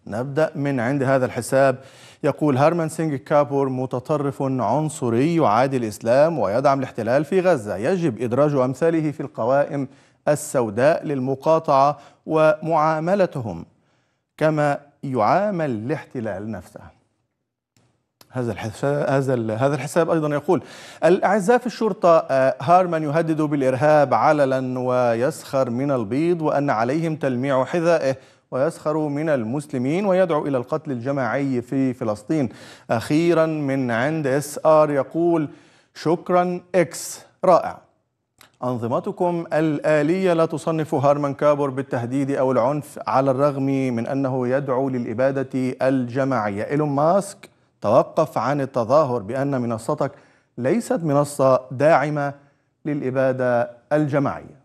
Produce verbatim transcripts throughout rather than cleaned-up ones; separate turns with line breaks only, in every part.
نبدأ من عند هذا الحساب. يقول هارمان سينغ كابور متطرف عنصري يعادي الإسلام ويدعم الاحتلال في غزة، يجب إدراج أمثاله في القوائم السوداء للمقاطعة ومعاملتهم كما يعامل الاحتلال نفسه. هذا الحساب هذا هذا الحساب ايضا يقول الاعزاء في الشرطه هارمان يهدد بالارهاب علنا ويسخر من البيض وان عليهم تلميع حذائه، ويسخر من المسلمين ويدعو الى القتل الجماعي في فلسطين. اخيرا من عند اس ار يقول شكرا اكس رائع. أنظمتكم الآلية لا تصنف هارمان كابور بالتهديد أو العنف على الرغم من أنه يدعو للإبادة الجماعية. إيلون ماسك توقف عن التظاهر بأن منصتك ليست منصة داعمة للإبادة الجماعية.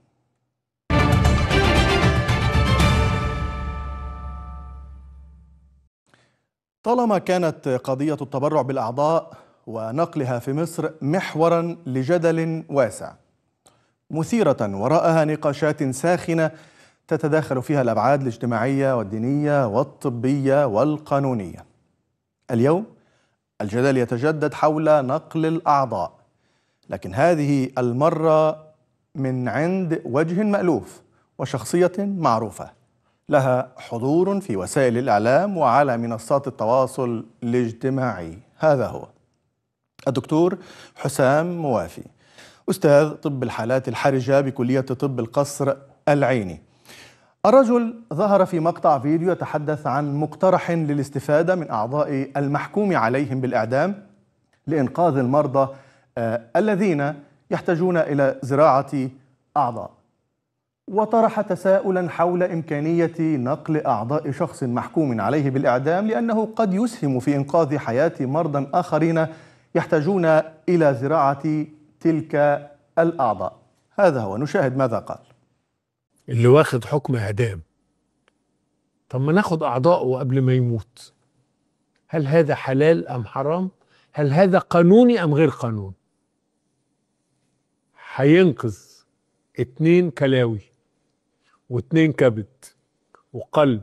طالما كانت قضية التبرع بالأعضاء ونقلها في مصر محورا لجدل واسع مثيرة وراءها نقاشات ساخنة تتداخل فيها الأبعاد الاجتماعية والدينية والطبية والقانونية، اليوم الجدل يتجدد حول نقل الأعضاء، لكن هذه المرة من عند وجه مألوف وشخصية معروفة لها حضور في وسائل الإعلام وعلى منصات التواصل الاجتماعي. هذا هو الدكتور حسام موافي، أستاذ طب الحالات الحرجة بكلية طب القصر العيني. الرجل ظهر في مقطع فيديو يتحدث عن مقترح للاستفادة من أعضاء المحكوم عليهم بالإعدام لإنقاذ المرضى آه الذين يحتاجون إلى زراعة أعضاء، وطرح تساؤلا حول إمكانية نقل أعضاء شخص محكوم عليه بالإعدام لأنه قد يسهم في إنقاذ حياة مرضى آخرين يحتاجون إلى زراعة تلك الأعضاء. هذا هو، نشاهد ماذا قال.
اللي واخد حكم إعدام، طب ما ناخد أعضاءه قبل ما يموت. هل هذا حلال أم حرام؟ هل هذا قانوني أم غير قانون؟ هينقذ اتنين كلاوي واتنين كبد وقلب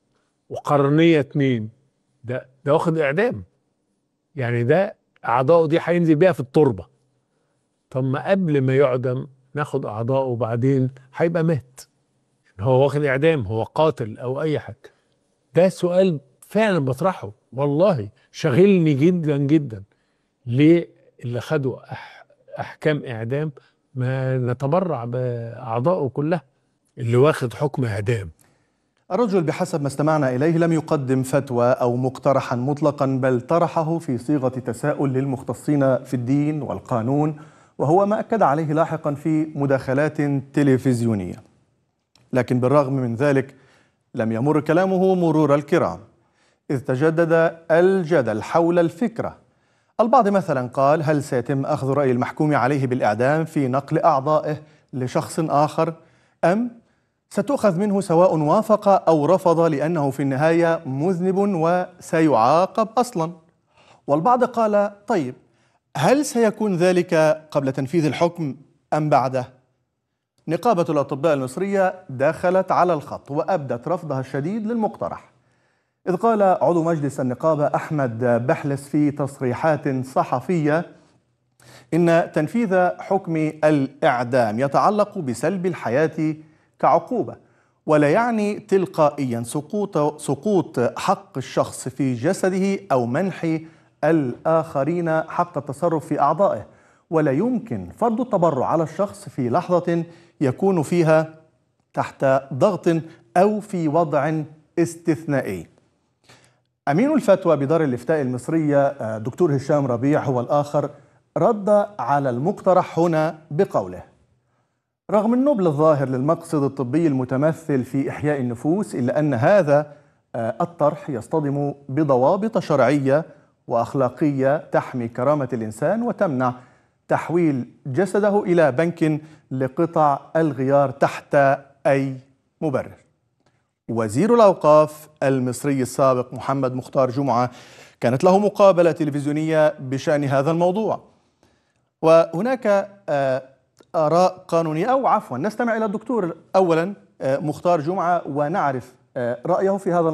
وقرنية اتنين، ده ده واخد إعدام، يعني ده أعضاءه دي هينزل بيها في التربة. طب ما قبل ما يعدم ناخد أعضاءه وبعدين هيبقى مات، هو واخد إعدام، هو قاتل أو أي حاجة. ده سؤال فعلا بطرحه، والله شغلني جدا جدا. ليه اللي خدوا أح أحكام إعدام ما نتبرع بأعضائه كلها؟ اللي واخد حكم إعدام.
الرجل بحسب ما استمعنا إليه لم يقدم فتوى أو مقترحا مطلقا، بل طرحه في صيغة تساؤل للمختصين في الدين والقانون، وهو ما أكد عليه لاحقا في مداخلات تلفزيونية. لكن بالرغم من ذلك لم يمر كلامه مرور الكرام، إذ تجدد الجدل حول الفكرة. البعض مثلا قال هل سيتم أخذ رأي المحكوم عليه بالإعدام في نقل أعضائه لشخص آخر، أم ستؤخذ منه سواء وافق أو رفض لأنه في النهاية مذنب وسيعاقب أصلا؟ والبعض قال طيب هل سيكون ذلك قبل تنفيذ الحكم أم بعده؟ نقابة الأطباء المصرية دخلت على الخط وأبدت رفضها الشديد للمقترح، إذ قال عضو مجلس النقابة أحمد بحلس في تصريحات صحفية إن تنفيذ حكم الإعدام يتعلق بسلب الحياة كعقوبة، ولا يعني تلقائيا سقوط سقوط حق الشخص في جسده أو منح الآخرين حق التصرف في أعضائه، ولا يمكن فرض التبرع على الشخص في لحظة يكون فيها تحت ضغط أو في وضع استثنائي. أمين الفتوى بدار الإفتاء المصرية دكتور هشام ربيع هو الآخر، رد على المقترح هنا بقوله: رغم النبل الظاهر للمقصد الطبي المتمثل في إحياء النفوس، إلا أن هذا الطرح يصطدم بضوابط شرعية وأخلاقية تحمي كرامة الإنسان وتمنع تحويل جسده إلى بنك لقطع الغيار تحت أي مبرر. وزير الأوقاف المصري السابق محمد مختار جمعة كانت له مقابلة تلفزيونية بشأن هذا الموضوع، وهناك آراء قانونية، أو عفوا نستمع إلى الدكتور أولا مختار جمعة ونعرف رأيه في هذا الموضوع.